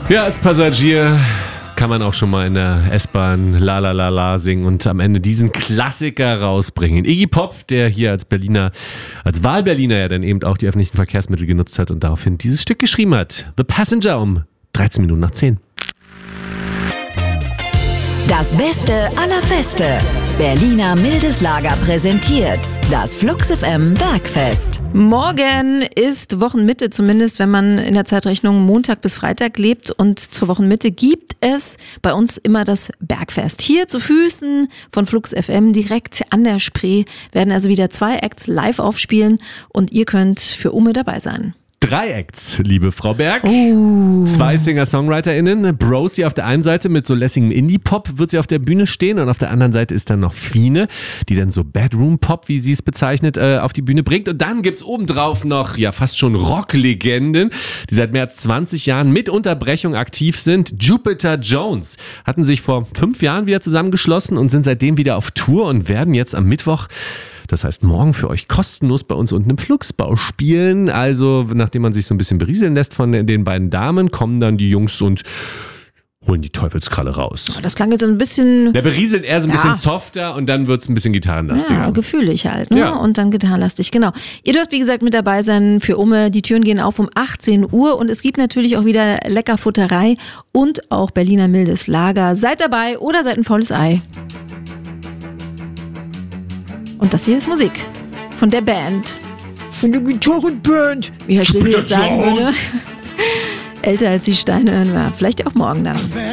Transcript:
Ja, als Passagier kann man auch schon mal in der S-Bahn La La La La singen und am Ende diesen Klassiker rausbringen. Iggy Pop, der hier als Wahlberliner ja dann eben auch die öffentlichen Verkehrsmittel genutzt hat und daraufhin dieses Stück geschrieben hat. The Passenger um 13 Minuten nach 10. Das Beste aller Feste. Berliner Mildes Lager präsentiert das Flux FM Bergfest. Morgen ist Wochenmitte, zumindest wenn man in der Zeitrechnung Montag bis Freitag lebt. Und zur Wochenmitte gibt es bei uns immer das Bergfest. Hier zu Füßen von Flux FM direkt an der Spree werden also wieder 2 Acts live aufspielen und ihr könnt für Umme dabei sein. 3 Acts, liebe Frau Berg. 2 Singer-SongwriterInnen. Brosi auf der einen Seite mit so lässigem Indie-Pop wird sie auf der Bühne stehen und auf der anderen Seite ist dann noch Fine, die dann so Bedroom-Pop, wie sie es bezeichnet, auf die Bühne bringt. Und dann gibt's obendrauf noch, ja fast schon Rock-Legenden, die seit mehr als 20 Jahren mit Unterbrechung aktiv sind. Jupiter Jones hatten sich vor 5 Jahren wieder zusammengeschlossen und sind seitdem wieder auf Tour und werden jetzt am Mittwoch, das heißt morgen, für euch kostenlos bei uns unten im Fluxbau spielen. Also nachdem man sich so ein bisschen berieseln lässt von den beiden Damen, kommen dann die Jungs und holen die Teufelskralle raus. Das klang jetzt ein bisschen... Der berieselt eher so ein bisschen softer und dann wird es ein bisschen gitarrenlastiger. Ja, gefühlig halt, ne? Ja. Und dann gitarrenlastig, genau. Ihr dürft, wie gesagt, mit dabei sein für Umme. Die Türen gehen auf um 18 Uhr und es gibt natürlich auch wieder lecker Futterei und auch Berliner Mildes Lager. Seid dabei oder seid ein faules Ei. Und das hier ist Musik von der Band. Von der Gitarrenband. Wie Herr Schlegel jetzt sagen würde. Älter als die Steine hören wir. Vielleicht auch morgen dann.